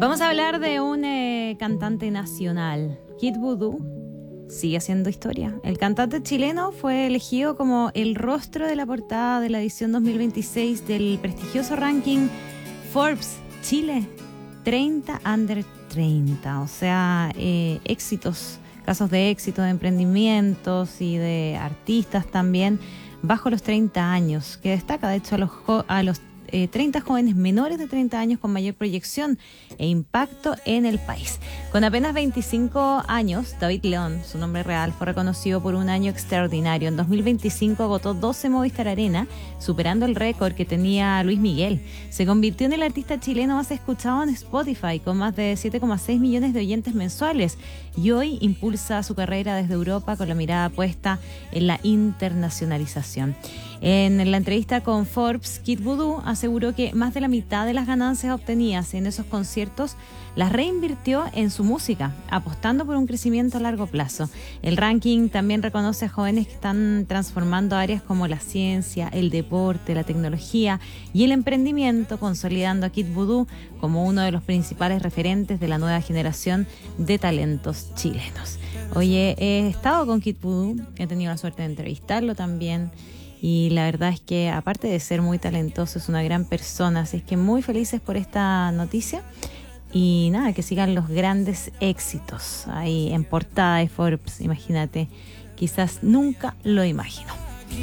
Vamos a hablar de un cantante nacional. Kid Voodoo sigue haciendo historia. El cantante chileno fue elegido como el rostro de la portada de la edición 2026 del prestigioso ranking Forbes Chile 30 Under 30. O sea, éxitos, casos de éxito, de emprendimientos y de artistas también bajo los 30 años, que destaca de hecho a los 30 jóvenes menores de 30 años con mayor proyección e impacto en el país. Con apenas 25 años, David León, su nombre real, fue reconocido por un año extraordinario. En 2025 agotó 12 Movistar Arena, superando el récord que tenía Luis Miguel. Se convirtió en el artista chileno más escuchado en Spotify, con más de 7,6 millones de oyentes mensuales, y hoy impulsa su carrera desde Europa con la mirada puesta en la internacionalización. En la entrevista con Forbes, Kid Voodoo aseguró que más de la mitad de las ganancias obtenidas en esos conciertos las reinvirtió en su música, apostando por un crecimiento a largo plazo. El ranking también reconoce a jóvenes que están transformando áreas como la ciencia, el deporte, la tecnología y el emprendimiento, consolidando a Kid Voodoo como uno de los principales referentes de la nueva generación de talentos chilenos. Oye, he estado con Kid Voodoo, he tenido la suerte de entrevistarlo también. Y la verdad es que aparte de ser muy talentoso, es una gran persona. Así es que muy felices por esta noticia. Y nada, que sigan los grandes éxitos ahí en portada de Forbes. Imagínate, quizás nunca lo imagino.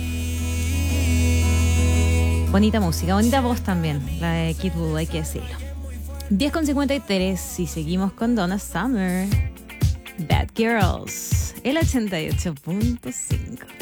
Bonita música, bonita voz también, la de Kid Voodoo, hay que decirlo. 10:53 y seguimos con Donna Summer. Bad Girls, el 88.5.